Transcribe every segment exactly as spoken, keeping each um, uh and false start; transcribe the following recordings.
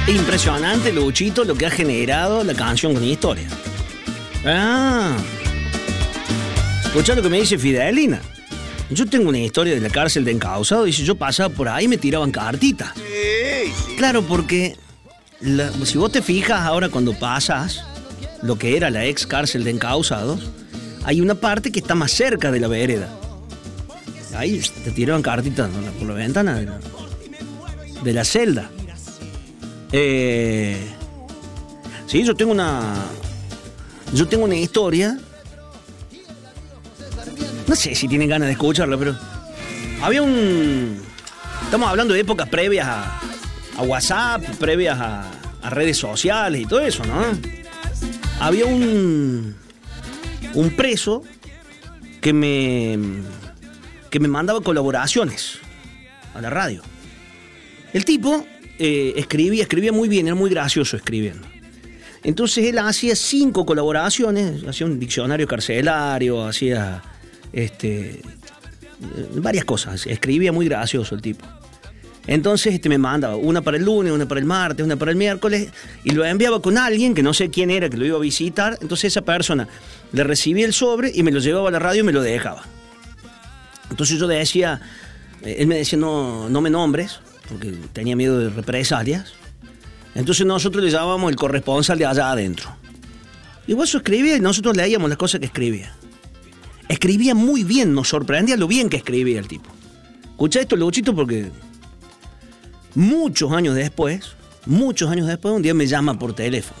Impresionante, Luchito, lo que ha generado la canción con historia. Ah. Escucha lo que me dice Fidelina. Yo tengo una historia de la cárcel de encausado. Dice, yo pasaba por ahí y me tiraban cartitas. Sí, sí. Claro, porque la, si vos te fijas ahora cuando pasas lo que era la ex cárcel de encausados, hay una parte que está más cerca de la vereda. Ahí te tiraban cartitas por la ventana de la, de la celda. Eh, sí, yo tengo una... Yo tengo una historia. No sé si tienen ganas de escucharla, pero... Había un... Estamos hablando de épocas previas a, a WhatsApp, previas a, a redes sociales y todo eso, ¿no? Había un... Un preso que me... que me mandaba colaboraciones a la radio. El tipo eh, escribía, escribía muy bien, era muy gracioso escribiendo. Entonces él hacía cinco colaboraciones, hacía un diccionario carcelario, hacía este, varias cosas, escribía muy gracioso el tipo. Entonces este, me mandaba una para el lunes, una para el martes, una para el miércoles, y lo enviaba con alguien que no sé quién era, que lo iba a visitar. Entonces esa persona le recibía el sobre y me lo llevaba a la radio y me lo dejaba. Entonces yo le decía, él me decía, no, no me nombres, porque tenía miedo de represalias. Entonces nosotros le llamábamos el corresponsal de allá adentro. Y vos escribía y nosotros leíamos las cosas que escribía. Escribía muy bien, nos sorprendía lo bien que escribía el tipo. Escucha esto, Luchito, porque muchos años después, muchos años después, un día me llama por teléfono.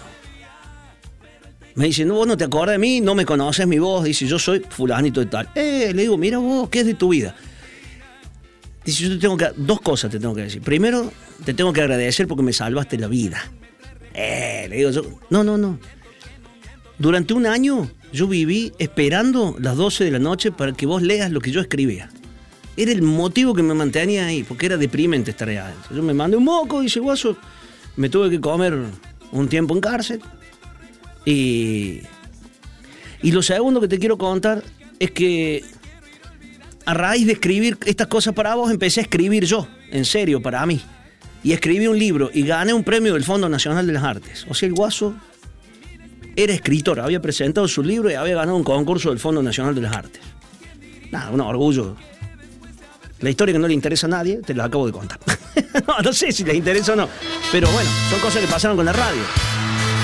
Me dice, no, vos no te acordás de mí, no me conoces mi voz. Dice, yo soy fulanito de tal. Eh, le digo, mira vos, ¿qué es de tu vida? Dice, yo te tengo que... Dos cosas te tengo que decir. Primero, te tengo que agradecer porque me salvaste la vida. Eh, le digo yo, no, no, no. Durante un año yo viví esperando las doce de la noche para que vos leas lo que yo escribía. Era el motivo que me mantenía ahí, porque era deprimente estar ahí adentro. Yo me mandé un moco, dice, guaso, me tuve que comer un tiempo en cárcel. Y, y lo segundo que te quiero contar es que a raíz de escribir estas cosas para vos, empecé a escribir yo, en serio, para mí. Y escribí un libro y gané un premio del Fondo Nacional de las Artes. O sea, el guaso era escritor, había presentado su libro y había ganado un concurso del Fondo Nacional de las Artes. Nada, un orgullo. La historia que no le interesa a nadie, te la acabo de contar. no, no sé si les interesa o no, pero bueno, son cosas que pasaron con la radio.